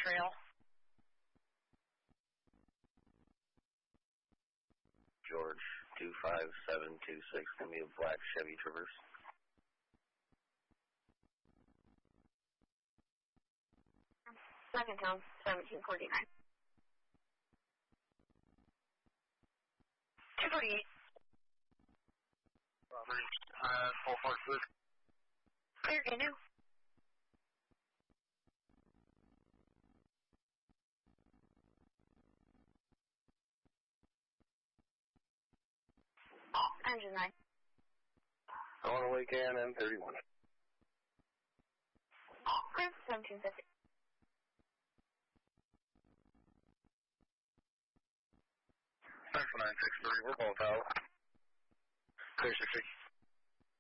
trail. George 25726, give me a black Chevy Traverse. Second town, 1749. 248. Robert, 446. Clear, can you? Engine 9. On away can M31. Clear, 1750. 963, we're both out. Clear 60.